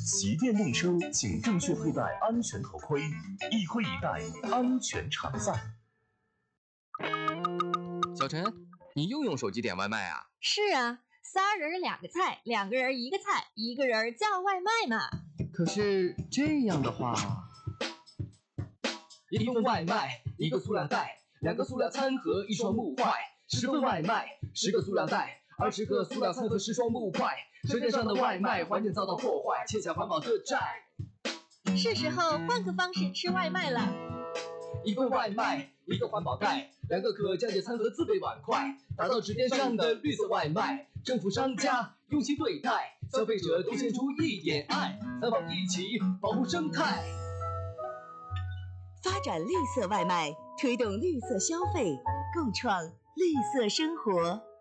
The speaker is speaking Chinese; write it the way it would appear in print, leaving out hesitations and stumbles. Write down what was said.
骑电动车请正确佩戴安全头盔，一盔一带，安全常在。 小陈，你又用手机点外卖啊？ 是啊，3人2个菜，2个人1个菜，1个人叫外卖嘛。 可是这样的话 ，1份外卖，1个塑料袋，2个塑料餐盒，1双木筷，10份外卖，10个塑料袋，20个塑料餐盒，10双木筷。舌尖上的外卖，环境遭到破坏，欠下环保的债。 是时候换个方式吃外卖了。 1份外卖，1个环保袋，2个可降解餐盒，自备碗筷，打造纸边上的绿色外卖。政府商家用心对待，消费者都献出一点爱，三方一起保护生态。 发展绿色外卖，推动绿色消费，共创绿色生活。